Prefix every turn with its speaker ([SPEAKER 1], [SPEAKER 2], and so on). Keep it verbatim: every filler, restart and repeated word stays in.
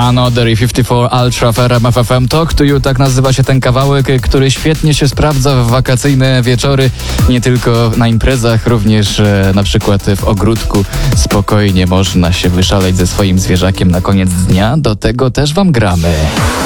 [SPEAKER 1] Another pięćdziesiąt cztery Ultra w R M F F M Talk to You, tak nazywa się ten kawałek, który świetnie się sprawdza w wakacyjne wieczory, nie tylko na imprezach, również e, na przykład w ogródku. Spokojnie można się wyszaleć ze swoim zwierzakiem na koniec dnia, do tego też wam gramy.